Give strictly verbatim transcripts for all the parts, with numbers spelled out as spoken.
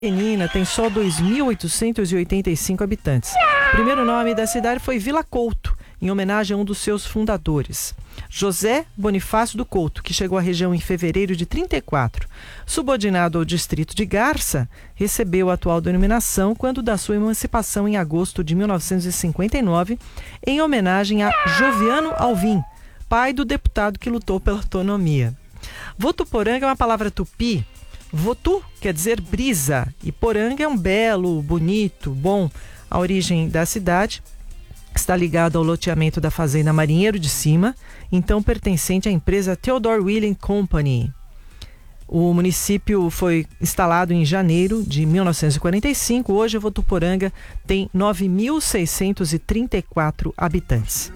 Pequenina, tem só dois mil oitocentos e oitenta e cinco habitantes. O primeiro nome da cidade foi Vila Couto, em homenagem a um dos seus fundadores, José Bonifácio do Couto, que chegou à região em fevereiro de trinta e quatro. Subordinado ao distrito de Garça, recebeu a atual denominação quando da sua emancipação em agosto de mil novecentos e cinquenta e nove, em homenagem a Joviano Alvim, pai do deputado que lutou pela autonomia. Votuporanga é uma palavra tupi. Votu quer dizer brisa e poranga é um belo, bonito, bom. A origem da cidade está ligada ao loteamento da fazenda Marinheiro de Cima, então pertencente à empresa Theodore Willing Company. O município foi instalado em janeiro de mil novecentos e quarenta e cinco. Hoje, Votuporanga tem nove mil seiscentos e trinta e quatro habitantes.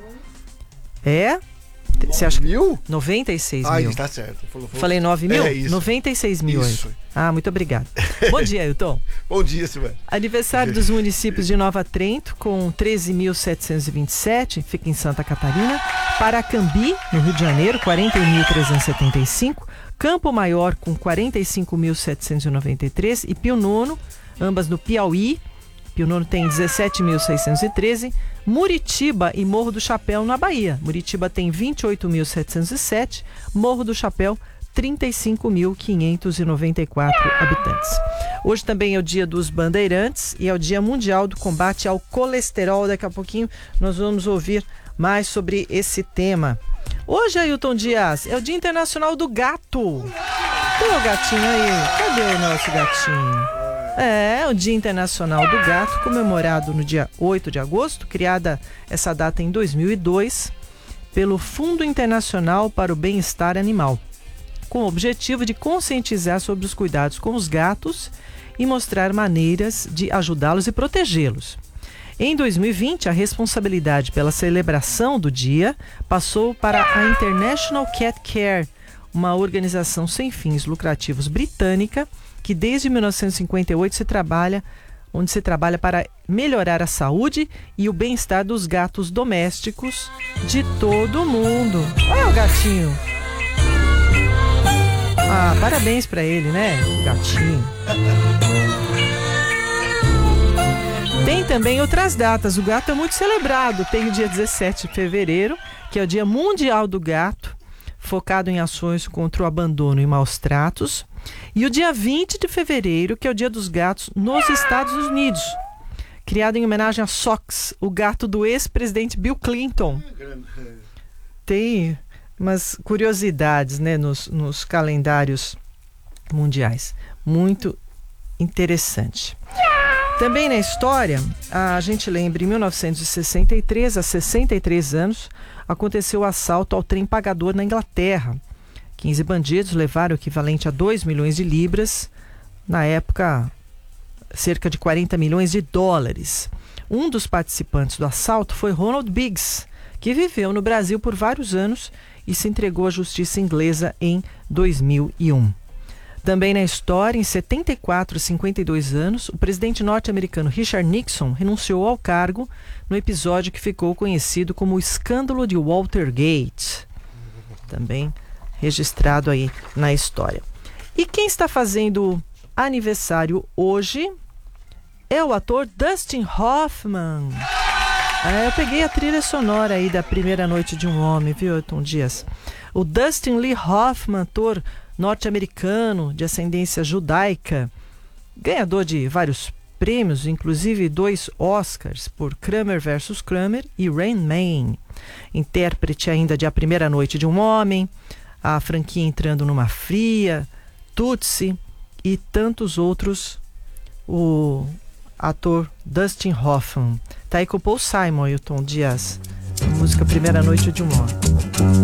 É... Você acha mil? noventa e seis ah, mil. Está certo. Falou, falou. Falei nove mil? É isso. noventa e seis mil. Isso. Aí. Ah, muito obrigado. Bom dia, Ailton. Bom dia, Silvana. Aniversário dos municípios de Nova Trento, com treze mil setecentos e vinte e sete, fica em Santa Catarina. Paracambi, no Rio de Janeiro, quarenta mil trezentos e setenta e cinco. Campo Maior, com quarenta e cinco mil setecentos e noventa e três. E Pio Nono, ambas no Piauí. Pio Nono tem dezessete mil seiscentos e treze. Muritiba e Morro do Chapéu, na Bahia. Muritiba tem vinte e oito mil setecentos e sete, Morro do Chapéu, trinta e cinco mil quinhentos e noventa e quatro habitantes. Hoje também é o dia dos bandeirantes e é o dia mundial do combate ao colesterol. Daqui a pouquinho nós vamos ouvir mais sobre esse tema. Hoje, Ailton Dias, é o Dia Internacional do Gato. Cadê o gatinho aí? Cadê o nosso gatinho? É, o Dia Internacional do Gato, comemorado no dia oito de agosto, criada essa data em dois mil e dois, pelo Fundo Internacional para o Bem-Estar Animal, com o objetivo de conscientizar sobre os cuidados com os gatos e mostrar maneiras de ajudá-los e protegê-los. Em dois mil e vinte, a responsabilidade pela celebração do dia passou para a International Cat Care, uma organização sem fins lucrativos britânica, que desde mil novecentos e cinquenta e oito se trabalha, onde se trabalha para melhorar a saúde e o bem-estar dos gatos domésticos de todo o mundo. Olha o gatinho. Ah, parabéns para ele, né? Gatinho. Tem também outras datas. O gato é muito celebrado. Tem o dia dezessete de fevereiro, que é o Dia Mundial do Gato, focado em ações contra o abandono e maus tratos. E o dia vinte de fevereiro, que é o Dia dos Gatos nos Estados Unidos, criado em homenagem a Sox, o gato do ex-presidente Bill Clinton. Tem umas curiosidades, né, nos, nos calendários mundiais. Muito interessante. Também na história, a gente lembra, em mil novecentos e sessenta e três, há sessenta e três anos, aconteceu o assalto ao trem pagador na Inglaterra. quinze bandidos levaram o equivalente a dois milhões de libras, na época cerca de quarenta milhões de dólares. Um dos participantes do assalto foi Ronald Biggs, que viveu no Brasil por vários anos e se entregou à justiça inglesa em dois mil e um. Também na história, em setenta e quatro, cinquenta e dois anos, o presidente norte-americano Richard Nixon renunciou ao cargo no episódio que ficou conhecido como o escândalo de Watergate. Também registrado aí na história. E quem está fazendo aniversário hoje é o ator Dustin Hoffman. É, eu peguei a trilha sonora aí da Primeira Noite de um Homem, viu, Ailton Dias? O Dustin Lee Hoffman, ator norte-americano de ascendência judaica, ganhador de vários prêmios, inclusive dois Oscars por Kramer versus Kramer e Rain Man. Intérprete ainda de A Primeira Noite de um Homem, a franquia Entrando numa Fria, Tootsie e tantos outros. O ator Dustin Hoffman tá aí com o Paul Simon e o Tom Dias, a música Primeira Noite de um Homem.